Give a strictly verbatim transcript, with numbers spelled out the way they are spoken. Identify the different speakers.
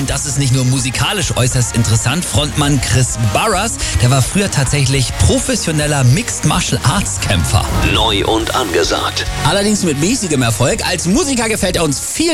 Speaker 1: Und das ist nicht nur musikalisch äußerst interessant. Frontmann Chris Burrers, der war früher tatsächlich professioneller Mixed Martial Arts Kämpfer.
Speaker 2: Neu und angesagt.
Speaker 1: Allerdings mit mäßigem Erfolg. Als Musiker gefällt er uns viel